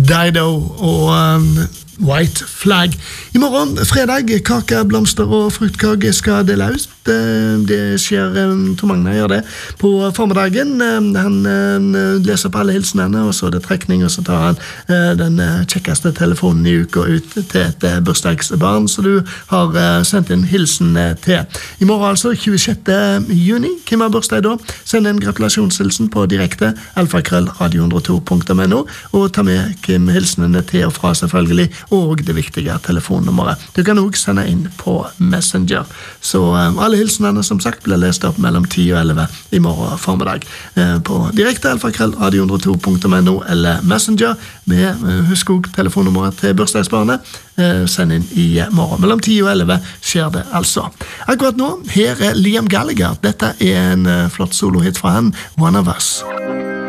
Dido og White Flag. I morgen, fredag, kake, blomster og fruktkake skal dele ut. Det skjer, Tor Magne gjør det på formiddagen. Han leser på alle hilsenene, og så er det trekning, og så tar han den kjekkeste telefonen i uka ut til et bursdagsbarn, så du har sendt en hilsen til. I morgen altså, 26. juni. Hvem har bursdag da? Send en gratulasjonshilsen på direkte alfakrøll radio102.no og ta med hvem hilsenene til og fra selvfølgelig, og det viktige telefonnummeret. Du kan også sende inn på Messenger. Så alle hilsenene som sagt blir lest opp mellom 10 og 11 i morgen formiddag på direkte alfakrøll radio102.no eller Messenger med husk også telefonnummeret til bursdagsbarnet. Send inn i morgen. Mellom 10 og 11 skjer det altså. Akkurat nå, her er Liam Gallagher. Dette er en flott solohit fra han, One of Us.